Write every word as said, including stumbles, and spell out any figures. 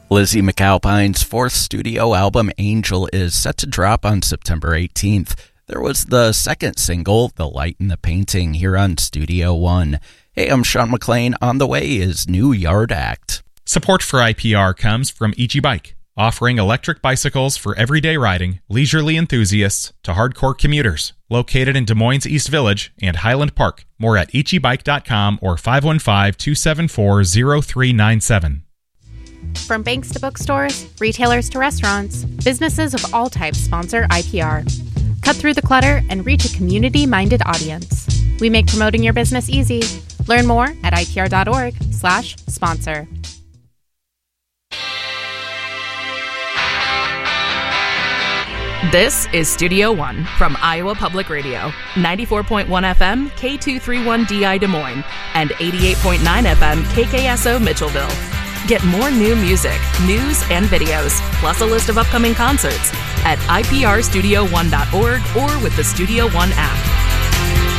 Lizzie McAlpine's fourth studio album, Angel, is set to drop on September eighteenth. There was the second single, The Light in the Painting, here on Studio One. Hey, I'm Sean McLean. On the way is New Yard Act. Support for I P R comes from Ichi Bike, offering electric bicycles for everyday riding, leisurely enthusiasts to hardcore commuters. Located in Des Moines East Village and Highland Park. More at ichi bike dot com or five one five, two seven four, zero three nine seven. From banks to bookstores, retailers to restaurants, businesses of all types sponsor I P R. Cut through the clutter and reach a community-minded audience. We make promoting your business easy. Learn more at ipr.org slash sponsor. This is Studio One from Iowa Public Radio, ninety-four point one F M, K two thirty-one D I Des Moines, and eighty-eight point nine F M, K K S O Mitchellville. Get more new music, news, and videos, plus a list of upcoming concerts at i p r studio one dot org or with the Studio One app.